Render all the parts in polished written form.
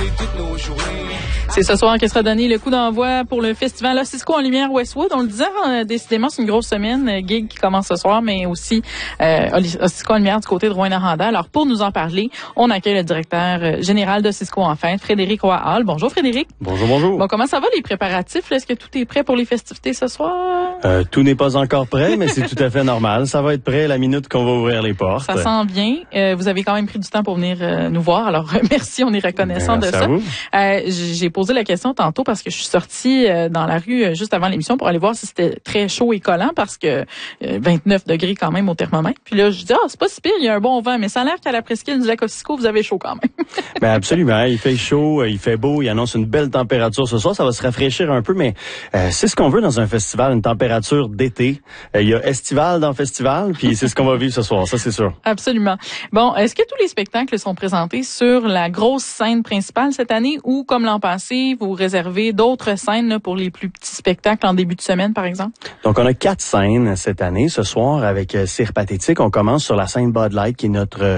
toutes nos journées. C'est ce soir que sera donné le coup d'envoi pour le festival Ossisco en lumière Westwood. On le disait, décidément, c'est une grosse semaine. Gig qui commence ce soir, mais aussi Ossisco en lumière du côté de Rouyn-Noranda. Alors, pour nous en parler, on accueille le directeur général d'Ossisco en fête, Frédéric Roy-Hall. Bonjour, Frédéric. Bonjour, bonjour. Bon, comment ça va, les préparatifs? Là? Est-ce que tout est prêt pour les festivités ce soir? Tout n'est pas encore prêt, mais c'est tout à fait normal. Ça va être prêt à la minute qu'on va ouvrir les portes. Ça sent bien. Vous avez quand même pris du temps pour venir nous voir. Alors, merci, on est reconnaissant de ça. J'ai posé la question tantôt parce que je suis sortie dans la rue juste avant l'émission pour aller voir si c'était très chaud et collant parce que 29 degrés quand même au thermomètre. Puis là, je dis, c'est pas si pire, il y a un bon vent, mais ça a l'air qu'à la presqu'île du lac Ossisco, vous avez chaud quand même. Ben absolument, il fait chaud, il fait beau, il annonce une belle température ce soir, ça va se rafraîchir un peu, mais c'est ce qu'on veut dans un festival, une température d'été. Il y a estival dans le festival, puis c'est ce qu'on va vivre ce soir, ça c'est sûr. Absolument. Bon, est-ce que tous les spectacles sont présentés sur la grosse scène principale cette année ou, comme l'an passé, vous réservez d'autres scènes là, pour les plus petits spectacles en début de semaine, par exemple? Donc, on a 4 scènes cette année. Ce soir, avec Cire Pathétique, on commence sur la scène Bud Light, qui est notre...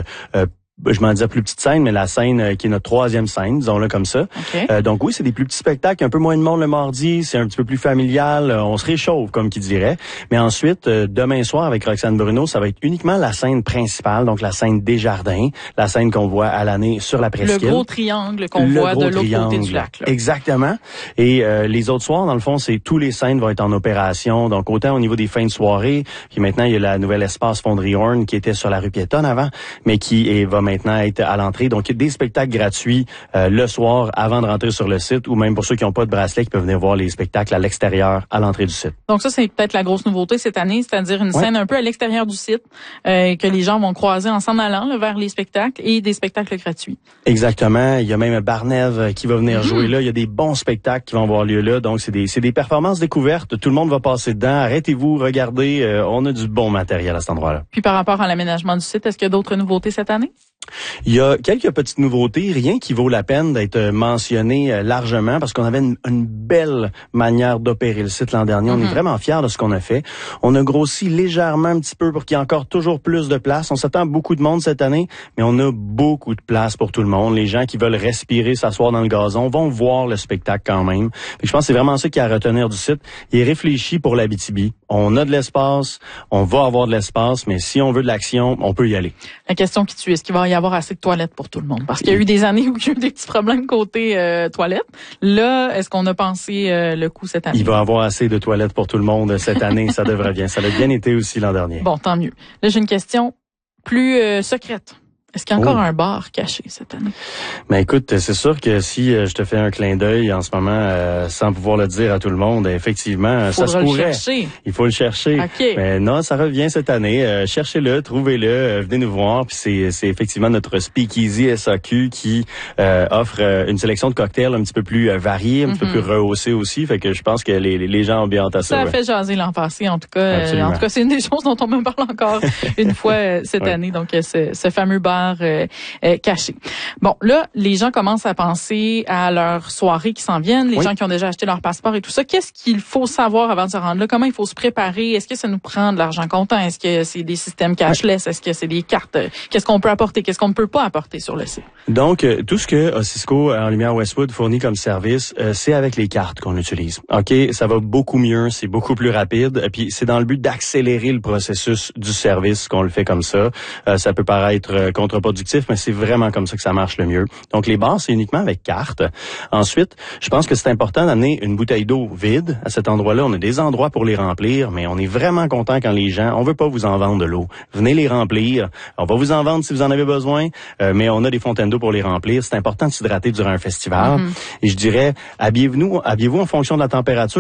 je m'en disais plus petite scène, mais la scène qui est notre 3e scène, disons-le comme ça. Okay. Donc oui, c'est des plus petits spectacles, un peu moins de monde le mardi, c'est un petit peu plus familial, on se réchauffe, comme qui dirait. Mais ensuite, demain soir, avec Roxane Bruno, ça va être uniquement la scène principale, donc la scène Desjardins, la scène qu'on voit à l'année sur la presqu'île. Le gros triangle qu'on voit de l'autre côté du lac. Là. Exactement. Et les autres soirs, dans le fond, c'est tous les scènes vont être en opération, donc autant au niveau des fins de soirée, puis maintenant, il y a la nouvelle espace Fonderie Horn qui était sur la rue Piétonne avant, mais qui va maintenant être à l'entrée. Donc, il y a des spectacles gratuits le soir avant de rentrer sur le site ou même pour ceux qui n'ont pas de bracelet qui peuvent venir voir les spectacles à l'extérieur, à l'entrée du site. Donc ça, c'est peut-être la grosse nouveauté cette année, c'est-à-dire une scène un peu à l'extérieur du site que les gens vont croiser en s'en allant là, vers les spectacles et des spectacles gratuits. Exactement. Il y a même Barnève qui va venir jouer là. Il y a des bons spectacles qui vont avoir lieu là. Donc, c'est des performances découvertes. Tout le monde va passer dedans. Arrêtez-vous, regardez. On a du bon matériel à cet endroit-là. Puis par rapport à l'aménagement du site, est-ce qu'il y a d'autres nouveautés cette année? Il y a quelques petites nouveautés, rien qui vaut la peine d'être mentionné largement parce qu'on avait une belle manière d'opérer le site l'an dernier. On est vraiment fiers de ce qu'on a fait. On a grossi légèrement un petit peu pour qu'il y ait encore toujours plus de place. On s'attend à beaucoup de monde cette année, mais on a beaucoup de place pour tout le monde. Les gens qui veulent respirer, s'asseoir dans le gazon vont voir le spectacle quand même. Et je pense que c'est vraiment ça qu'il y a à retenir du site. Il est réfléchi pour l'Abitibi. On a de l'espace, on va avoir de l'espace, mais si on veut de l'action, on peut y aller. La question qui tue, est-ce qu'il va y avoir assez de toilettes pour tout le monde? Parce qu'il y a eu des années où il y a eu des petits problèmes côté toilettes. Là, est-ce qu'on a pensé le coup cette année? Il va y avoir assez de toilettes pour tout le monde cette année, ça devrait bien. Ça a bien été aussi l'an dernier. Bon, tant mieux. Là, j'ai une question plus secrète. Est-ce qu'il y a encore un bar caché cette année? Ben écoute, c'est sûr que si je te fais un clin d'œil en ce moment, sans pouvoir le dire à tout le monde, effectivement, ça se pourrait. Il faut le chercher. Okay. Mais non, ça revient cette année. Cherchez-le, trouvez-le, venez nous voir. Puis c'est effectivement notre Speakeasy SAQ qui offre une sélection de cocktails un petit peu plus variés, un petit peu plus rehaussés aussi. Fait que je pense que les gens ont bien hâte à ça. Ça a fait jaser l'an passé, en tout cas. En tout cas, c'est une des choses dont on me parle encore une fois cette année. Donc, ce fameux bar caché. Bon, là, les gens commencent à penser à leurs soirées qui s'en viennent, les gens qui ont déjà acheté leur passeport et tout ça. Qu'est-ce qu'il faut savoir avant de se rendre là? Comment il faut se préparer? Est-ce que ça nous prend de l'argent comptant? Est-ce que c'est des systèmes cashless? Est-ce que c'est des cartes? Qu'est-ce qu'on peut apporter? Qu'est-ce qu'on ne peut pas apporter sur le site? Donc, tout ce que Ossisco en lumière Westwood fournit comme service, c'est avec les cartes qu'on utilise. OK? Ça va beaucoup mieux, c'est beaucoup plus rapide. Et puis, c'est dans le but d'accélérer le processus du service qu'on le fait comme ça. Ça peut paraître contre-productif, mais c'est vraiment comme ça que ça marche le mieux. Donc, les bars, c'est uniquement avec carte. Ensuite, je pense que c'est important d'amener une bouteille d'eau vide à cet endroit-là. On a des endroits pour les remplir, mais on est vraiment content quand les gens, on veut pas vous en vendre de l'eau. Venez les remplir. On va vous en vendre si vous en avez besoin, mais on a des fontaines d'eau pour les remplir. C'est important de s'hydrater durant un festival. Et je dirais, habillez-vous en fonction de la température.